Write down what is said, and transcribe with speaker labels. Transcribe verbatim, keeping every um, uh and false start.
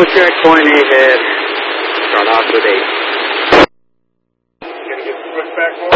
Speaker 1: checkpoint ahead. Start off with eight.
Speaker 2: Gonna get switched back for